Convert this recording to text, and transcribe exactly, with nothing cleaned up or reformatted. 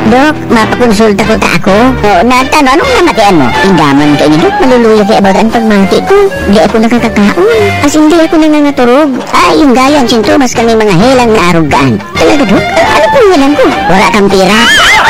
Dok, mapakonsulta ko ta ako. O, natano, anong namatian mo? Indaman kayo ni Dok, maluluya kay about ang pagmati ko. Di ako nakakakaon. As hindi ako nangangaturog. Ay, yung gaya ang sintomas kami mga helang na arugaan. Talaga, Dok? Uh, ano po yan ko? Wala kang pira.